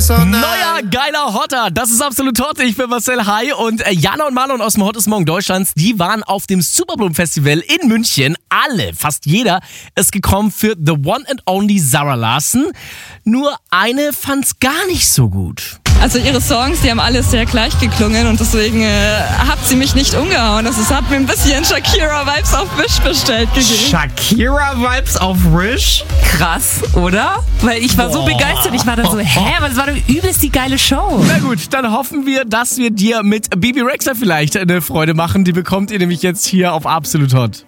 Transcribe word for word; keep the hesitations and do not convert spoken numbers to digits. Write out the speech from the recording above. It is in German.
so nice. Neuer, geiler Hotter, das ist absolut hot. Ich bin Marcel, hi. Und äh, Jana und Marlon aus dem Hottest Morgen Deutschlands, die waren auf dem Superblumen Festival in München. Alle, fast jeder, ist gekommen für The One and Only Zara Larsson. Nur eine fand's gar nicht so gut. Also ihre Songs, die haben alle sehr gleich geklungen und deswegen äh, hat sie mich nicht umgehauen. Also es hat mir ein bisschen Shakira-Vibes auf Wish bestellt gegeben. Shakira-Vibes auf Wish? Krass, oder? Weil ich war Boah. so begeistert. Ich war dann so, hä, aber das war doch übelst die geile Show. Na gut, dann hoffen wir, dass wir dir mit Bebe Rexha vielleicht eine Freude machen. Die bekommt ihr nämlich jetzt hier auf Absolut Hot.